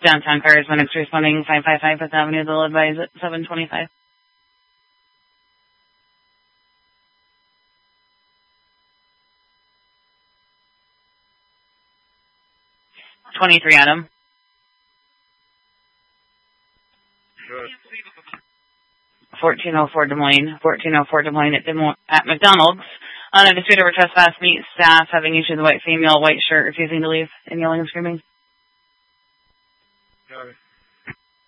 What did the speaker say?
Downtown cars, when it's responding 555 Fifth Avenue, they'll advise at 725. $23 Adam. Good. 1404 Des Moines. 1404 Des Moines at McDonald's. On a dispute over trespass, meet staff having issued the white female, white shirt, refusing to leave, and yelling and screaming. Got it.